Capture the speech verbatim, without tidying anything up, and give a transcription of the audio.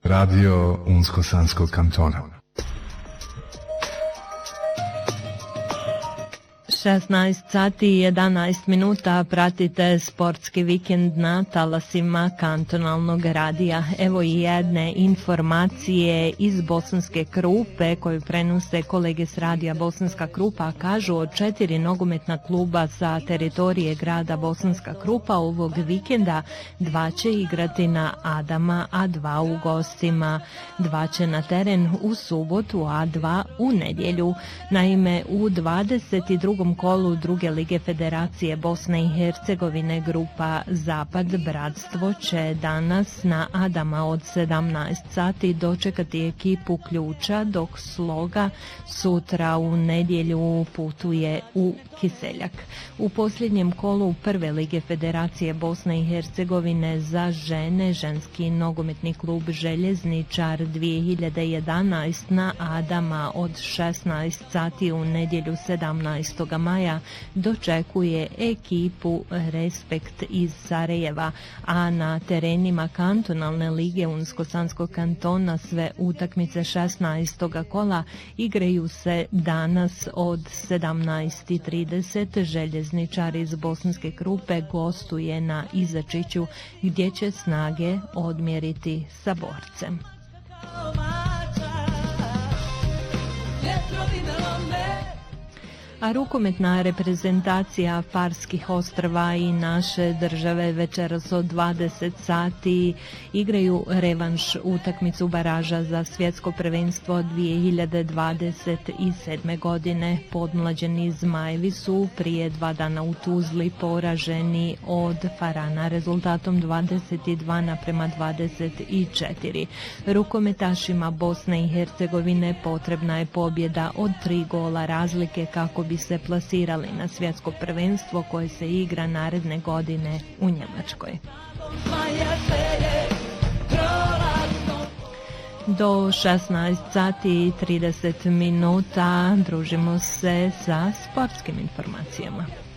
Radio Unsko-Sanskog kantona. šesnaest sati i jedanaest minuta pratite sportski vikend na talasima kantonalnog radija. Evo i jedne informacije iz Bosanske Krupe koju prenose kolege s radija Bosanska Krupa. Kažu od četiri nogometna kluba sa teritorije grada Bosanska Krupa ovog vikenda dva će igrati na Adama, a dva u gostima. Dva će na teren u subotu, a dva u nedjelju. Naime, u dvadeset drugom kolu druge lige Federacije Bosne i Hercegovine grupa Zapad Bratstvo će danas na Adama od sedamnaest sati dočekati ekipu Ključa, dok Sloga sutra u nedjelju putuje u Kiseljak. U posljednjem kolu prve lige Federacije Bosne i Hercegovine za žene ženski nogometni klub Željezničar dvije hiljade jedanaest na Adama od šesnaest sati u nedjelju sedamnaestog maja dočekuje ekipu Respekt iz Sarajeva, a na terenima kantonalne lige Unsko-Sanskog kantona sve utakmice šesnaestog kola igraju se danas od sedamnaest i trideset. Željezničar iz Bosanske Krupe gostuje na Izačiću gdje će snage odmjeriti sa Borcem. A rukometna reprezentacija Farskih ostrva i naše države večeras od dvadeset sati igraju revanš utakmicu baraža za svjetsko prvenstvo dvije hiljade dvadeset sedme. godine. Podmlađeni Zmajevi su prije dva dana u Tuzli poraženi od Farana rezultatom dvadeset dva naprema dvadeset četiri. Rukometašima Bosne i Hercegovine potrebna je pobjeda od tri gola razlike kako bi se plasirali na svjetsko prvenstvo koje se igra naredne godine u Njemačkoj. Do šesnaest sati i trideset minuta družimo se sa sportskim informacijama.